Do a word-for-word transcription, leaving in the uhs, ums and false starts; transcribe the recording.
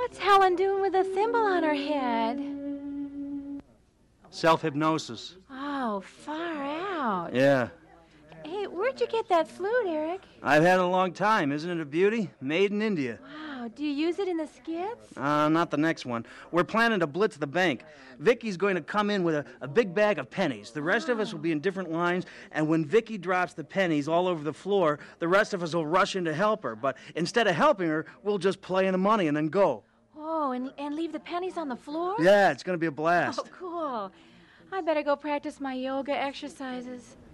What's Helen doing with a thimble on her head? Self-hypnosis. Oh, far out. Yeah. Hey, where'd you get that flute, Eric? I've had it a long time. Isn't it a beauty? Made in India. Wow, do you use it in the skits? Uh, not the next one. We're planning to blitz the bank. Vicky's going to come in with a, a big bag of pennies. The rest oh. of us will be in different lines, and when Vicky drops the pennies all over the floor, the rest of us will rush in to help her. But instead of helping her, we'll just play in the money and then go. Oh, and, and leave the pennies on the floor? Yeah, it's going to be a blast. Oh, cool. I better go practice my yoga exercises.